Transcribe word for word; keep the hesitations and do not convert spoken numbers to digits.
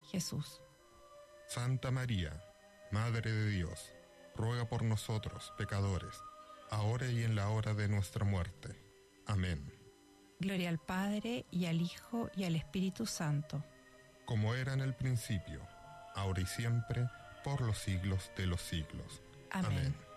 Jesús. Santa María, Madre de Dios, ruega por nosotros, pecadores, ahora y en la hora de nuestra muerte. Amén. Gloria al Padre, y al Hijo, y al Espíritu Santo. Como era en el principio, ahora y siempre, por los siglos de los siglos. Amén. Amén.